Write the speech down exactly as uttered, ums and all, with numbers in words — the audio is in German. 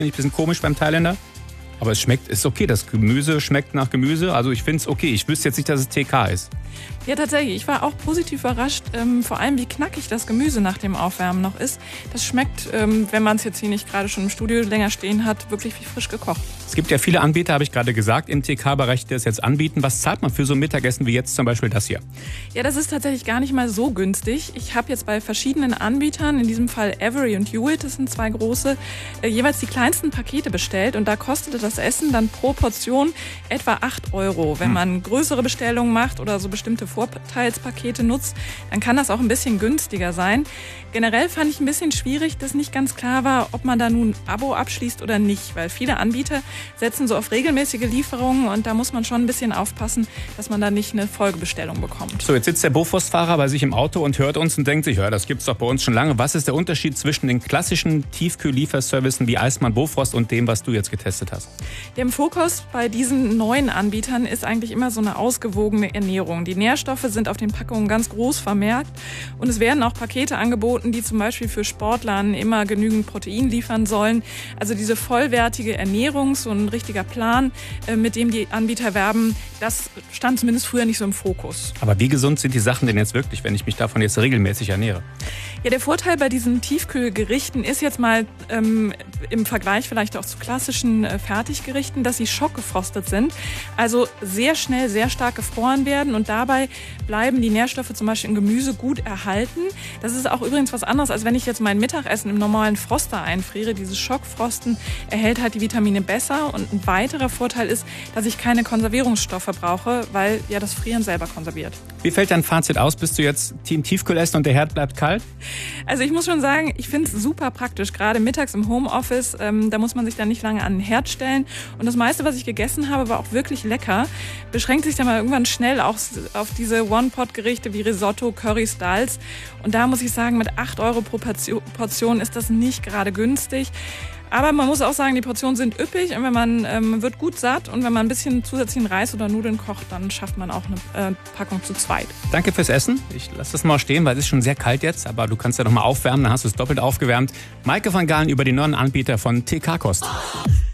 Finde ich ein bisschen komisch beim Thailänder. Aber es schmeckt, ist okay. Das Gemüse schmeckt nach Gemüse. Also ich finde es okay. Ich wüsste jetzt nicht, dass es T K ist. Ja, tatsächlich. Ich war auch positiv überrascht, ähm, vor allem wie knackig das Gemüse nach dem Aufwärmen noch ist. Das schmeckt, ähm, wenn man es jetzt hier nicht gerade schon im Studio länger stehen hat, wirklich wie frisch gekocht. Es gibt ja viele Anbieter, habe ich gerade gesagt, im T K-Bereich, die das jetzt anbieten. Was zahlt man für so ein Mittagessen wie jetzt zum Beispiel das hier? Ja, das ist tatsächlich gar nicht mal so günstig. Ich habe jetzt bei verschiedenen Anbietern, in diesem Fall Avery und Hewitt, das sind zwei große, äh, jeweils die kleinsten Pakete bestellt. Und da kostete das Essen dann pro Portion etwa acht Euro. Wenn man größere Bestellungen macht oder so bestimmte Vorteilspakete nutzt, dann kann das auch ein bisschen günstiger sein. Generell fand ich ein bisschen schwierig, dass nicht ganz klar war, ob man da nun ein Abo abschließt oder nicht, weil viele Anbieter setzen so auf regelmäßige Lieferungen und da muss man schon ein bisschen aufpassen, dass man da nicht eine Folgebestellung bekommt. So, jetzt sitzt der Bofrost-Fahrer bei sich im Auto und hört uns und denkt sich, ja, das gibt's doch bei uns schon lange. Was ist der Unterschied zwischen den klassischen Tiefkühl-Lieferservicen wie Eismann Bofrost und dem, was du jetzt getestet hast? Der Fokus bei diesen neuen Anbietern ist eigentlich immer so eine ausgewogene Ernährung. Die Nährstoffe sind auf den Packungen ganz groß vermerkt und es werden auch Pakete angeboten, die zum Beispiel für Sportler immer genügend Protein liefern sollen. Also diese vollwertige Ernährung, so ein richtiger Plan, mit dem die Anbieter werben, das stand zumindest früher nicht so im Fokus. Aber wie gesund sind die Sachen denn jetzt wirklich, wenn ich mich davon jetzt regelmäßig ernähre? Ja, der Vorteil bei diesen Tiefkühlgerichten ist jetzt mal ähm, im Vergleich vielleicht auch zu klassischen äh, Fertiggerichten, dass sie schockgefrostet sind. Also sehr schnell, sehr stark gefroren werden und dabei bleiben die Nährstoffe zum Beispiel im Gemüse gut erhalten. Das ist auch übrigens was anderes, als wenn ich jetzt mein Mittagessen im normalen Froster einfriere. Dieses Schockfrosten erhält halt die Vitamine besser und ein weiterer Vorteil ist, dass ich keine Konservierungsstoffe brauche, weil ja das Frieren selber konserviert. Wie fällt dein Fazit aus? Bist du jetzt Team Tiefkühlessen und der Herd bleibt kalt? Also ich muss schon sagen, ich finde es super praktisch, gerade mittags im Homeoffice, ähm, da muss man sich dann nicht lange an den Herd stellen. Und das meiste, was ich gegessen habe, war auch wirklich lecker. Beschränkt sich dann mal irgendwann schnell auch auf diese One-Pot-Gerichte wie Risotto, Curry, Styles. Und da muss ich sagen, mit acht Euro pro Portion ist das nicht gerade günstig. Aber man muss auch sagen, die Portionen sind üppig und wenn man ähm, wird gut satt und wenn man ein bisschen zusätzlichen Reis oder Nudeln kocht, dann schafft man auch eine äh, Packung zu zweit. Danke fürs Essen. Ich lasse das mal stehen, weil es ist schon sehr kalt jetzt, aber du kannst ja noch mal aufwärmen, dann hast du es doppelt aufgewärmt. Maike van Gaalen über die neuen Anbieter von T K-Kost.